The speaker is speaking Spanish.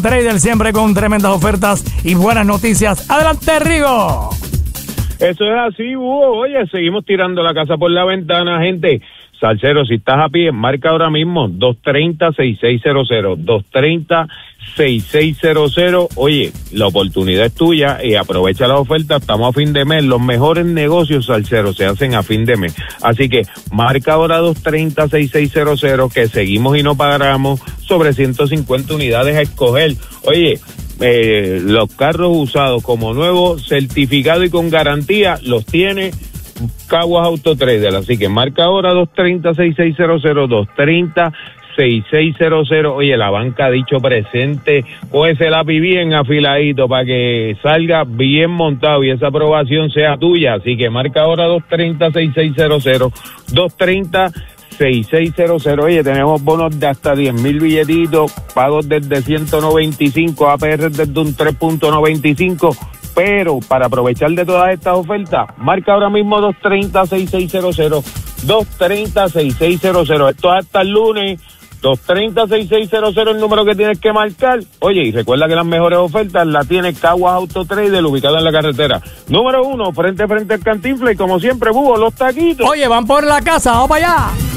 Trader siempre con tremendas ofertas y buenas noticias. Adelante, Rigo. Eso es así, Hugo. Oye, seguimos tirando la casa por la ventana, gente. Salsero, si estás a pie, marca ahora mismo 230-6600, 230-6600. Oye, la oportunidad es tuya y aprovecha la oferta. Estamos a fin de mes. Los mejores negocios, Salsero, se hacen a fin de mes. Así que marca ahora 230-6600, que seguimos y no paramos, sobre 150 unidades a escoger. Oye, los carros usados como nuevos, certificado y con garantía, los tiene Caguas Auto Trader. Así que marca ahora 230-6600, 230-6600. Oye, la banca ha dicho presente, cógese la bien afiladito para que salga bien montado y esa aprobación sea tuya. Así que marca ahora 230-6600, 230-6600. Oye, tenemos bonos de hasta 10,000 billetitos, pagos desde 195, APR desde un 3.95. Pero para aprovechar de todas estas ofertas, marca ahora mismo 230-6600, 230-6600. Esto es hasta el lunes, 230-6600 el número que tienes que marcar. Oye, y recuerda que las mejores ofertas las tiene Caguas Auto Trader, ubicado en la carretera número 1, frente al Cantinflas, y como siempre, Bubo, los taquitos. Oye, van por la casa, vamos para allá.